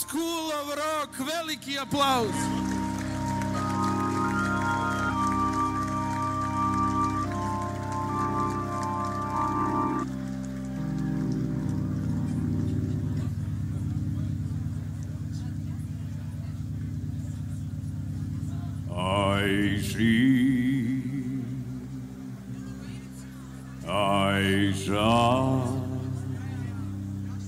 School of Rock, veliki aplauz. I see, I saw.